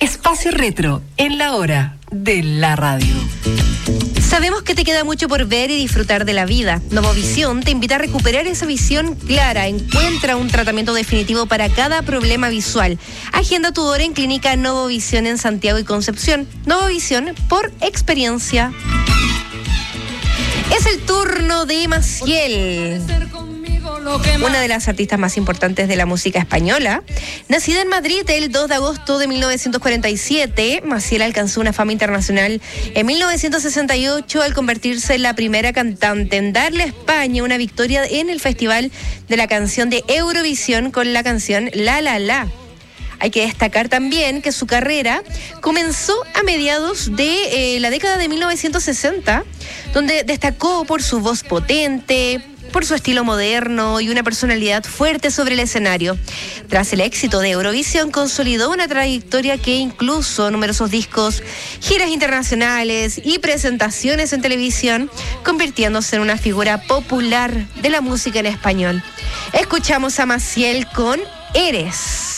Espacio Retro, en la hora de la radio. Sabemos que te queda mucho por ver y disfrutar de la vida. Novovisión te invita a recuperar esa visión clara. Encuentra un tratamiento definitivo para cada problema visual. Agenda tu hora en Clínica Novovisión en Santiago y Concepción. Novovisión por experiencia. Es el turno de Maciel, una de las artistas más importantes de la música española. Nacida en Madrid el 2 de agosto de 1947, Maciel alcanzó una fama internacional en 1968 al convertirse en la primera cantante en darle a España una victoria en el Festival de la Canción de Eurovisión con la canción La La La. Hay que destacar también que su carrera comenzó a mediados de la década de 1960, donde destacó por su voz potente, por su estilo moderno y una personalidad fuerte sobre el escenario. Tras el éxito de Eurovisión, consolidó una trayectoria que incluso numerosos discos, giras internacionales y presentaciones en televisión, convirtiéndose en una figura popular de la música en español. Escuchamos a Maciel con Eres.